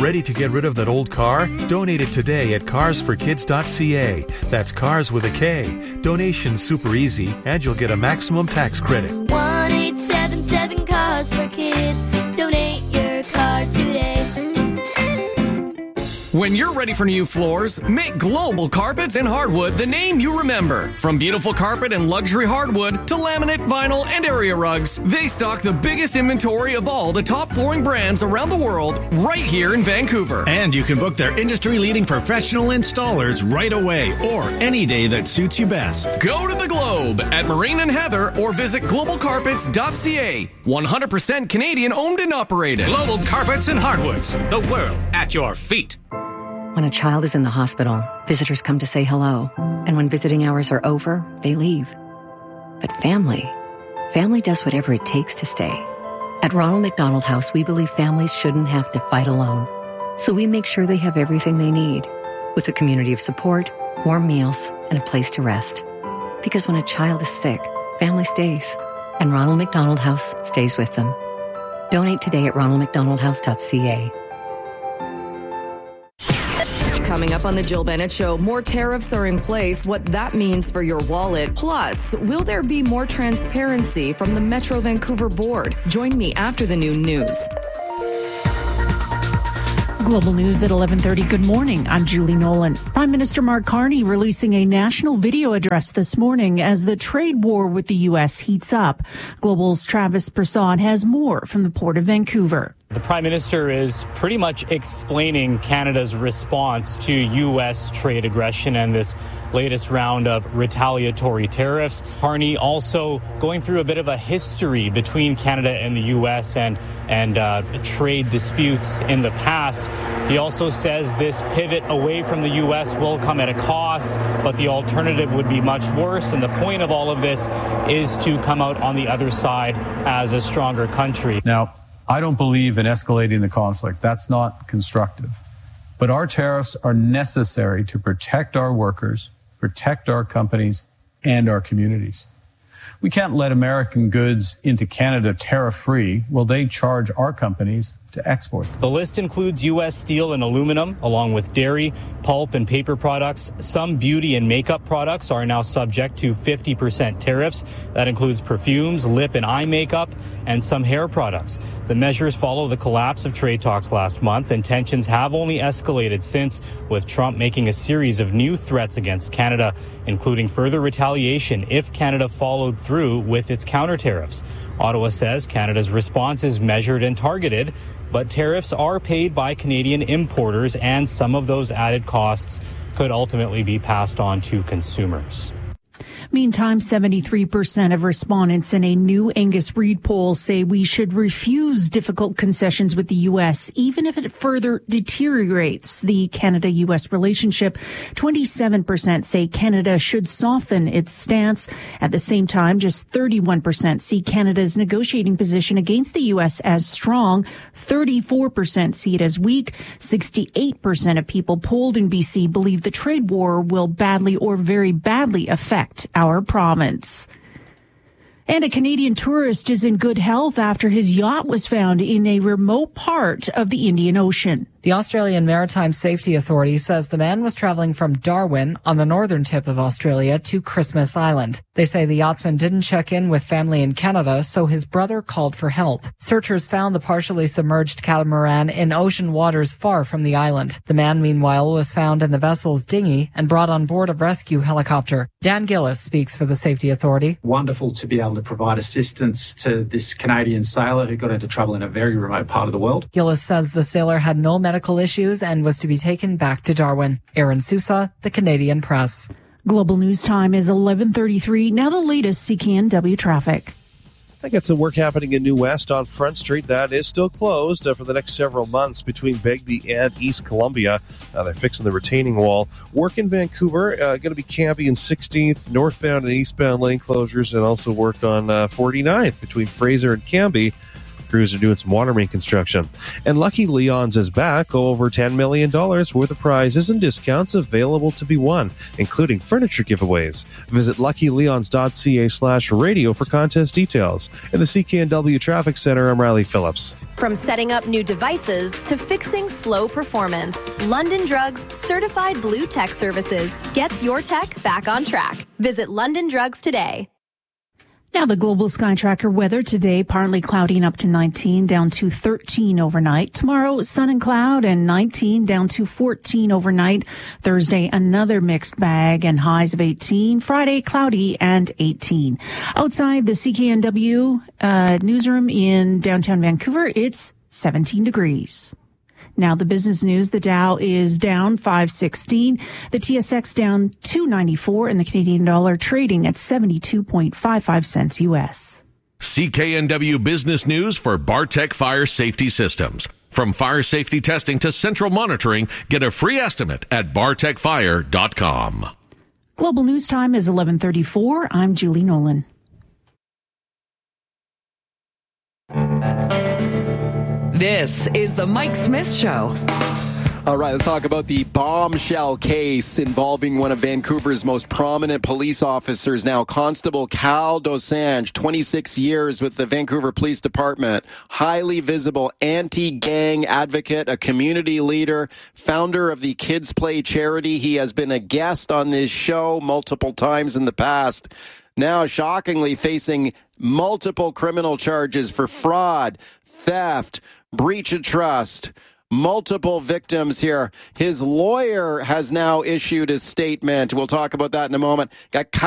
Ready to get rid of that old car? Donate it today at carsforkids.ca. That's cars with a K. Donation's super easy, and you'll get a maximum tax credit. 1-877-CARS-FOR-KIDS. Donate your car today. When you're ready for new floors, make Global Carpets and Hardwood the name you remember. From beautiful carpet and luxury hardwood to laminate, vinyl, and area rugs, they stock the biggest inventory of all the top flooring brands around the world right here in Vancouver. And you can book their industry-leading professional installers right away or any day that suits you best. Go to the Globe at Marine and Heather or visit globalcarpets.ca. 100% Canadian owned and operated. Global Carpets and Hardwoods, the world at your feet. When a child is in the hospital, visitors come to say hello. And when visiting hours are over, they leave. But family does whatever it takes to stay. At Ronald McDonald House, we believe families shouldn't have to fight alone. So we make sure they have everything they need, with a community of support, warm meals, and a place to rest. Because when a child is sick, family stays. And Ronald McDonald House stays with them. Donate today at ronaldmcdonaldhouse.ca. Coming up on the Jill Bennett Show, more tariffs are in place, what that means for your wallet. Plus, will there be more transparency from the Metro Vancouver Board? Join me after the noon news. Global News at 11:30. Good morning. I'm Julie Nolan. Prime Minister Mark Carney releasing a national video address this morning as the trade war with the U.S. heats up. Global's Travis Prasad has more from the Port of Vancouver. The Prime Minister is pretty much explaining Canada's response to U.S. trade aggression and this latest round of retaliatory tariffs. Carney also going through a bit of a history between Canada and the U.S. and trade disputes in the past. He also says this pivot away from the U.S. will come at a cost, but the alternative would be much worse. And the point of all of this is to come out on the other side as a stronger country. Now, I don't believe in escalating the conflict. That's not constructive. But our tariffs are necessary to protect our workers, protect our companies, and our communities. We can't let American goods into Canada tariff-free while they charge our companies to export. The list includes U.S. steel and aluminum, along with dairy, pulp, and paper products. Some beauty and makeup products are now subject to 50% tariffs. That includes perfumes, lip and eye makeup, and some hair products. The measures follow the collapse of trade talks last month, and tensions have only escalated since, with Trump making a series of new threats against Canada, including further retaliation if Canada followed through with its counter tariffs. Ottawa says Canada's response is measured and targeted, but tariffs are paid by Canadian importers, and some of those added costs could ultimately be passed on to consumers. Meantime, 73% of respondents in a new Angus Reid poll say we should refuse difficult concessions with the U.S., even if it further deteriorates the Canada-U.S. relationship. 27% say Canada should soften its stance. At the same time, just 31% see Canada's negotiating position against the U.S. as strong. 34% see it as weak. 68% of people polled in BC believe the trade war will badly or very badly affect our province. And a Canadian tourist is in good health after his yacht was found in a remote part of the Indian Ocean. The Australian Maritime Safety Authority says the man was traveling from Darwin on the northern tip of Australia to Christmas Island. They say the yachtsman didn't check in with family in Canada, so his brother called for help. Searchers found the partially submerged catamaran in ocean waters far from the island. The man, meanwhile, was found in the vessel's dinghy and brought on board a rescue helicopter. Dan Gillis speaks for the Safety Authority. Wonderful to be able to provide assistance to this Canadian sailor who got into trouble in a very remote part of the world. Gillis says the sailor had no medical issues and was to be taken back to Darwin. Aaron Sousa, The Canadian Press. Global News Time is 11:33. Now the latest CKNW traffic. I got some work happening in New West on Front Street. That is still closed for the next several months between Begbie and East Columbia. They're fixing the retaining wall. Work in Vancouver, going to be Cambie and 16th, northbound and eastbound lane closures, and also work on 49th between Fraser and Cambie. crews are doing some water main construction. And Lucky Leon's is back. Over $10 million worth of prizes and discounts available to be won, including furniture giveaways. Visit luckyleons.ca/radio for contest details. In the CKNW Traffic Center, I'm Riley Phillips. From setting up new devices to fixing slow performance, London Drugs Certified Blue Tech Services gets your tech back on track. Visit London Drugs today. Now the Global Sky Tracker weather today, partly cloudy and up to 19, down to 13 overnight. Tomorrow, sun and cloud and 19, down to 14 overnight. Thursday, another mixed bag and highs of 18. Friday, cloudy and 18. Outside the CKNW newsroom in downtown Vancouver, it's 17 degrees. Now the business news, the Dow is down 516, the TSX down 294, and the Canadian dollar trading at 72.55 cents U.S. CKNW Business News for Bartech Fire Safety Systems. From fire safety testing to central monitoring, get a free estimate at bartechfire.com. Global News Time is 11:34. I'm Julie Nolan. This is the Mike Smith Show. All right, let's talk about the bombshell case involving one of Vancouver's most prominent police officers now, Constable Cal Dosanjh, 26 years with the Vancouver Police Department, highly visible anti-gang advocate, a community leader, founder of the Kids Play charity. He has been a guest on this show multiple times in the past. Now, shockingly, facing multiple criminal charges for fraud, theft, breach of trust, multiple victims here. His lawyer has now issued a statement. We'll talk about that in a moment. Got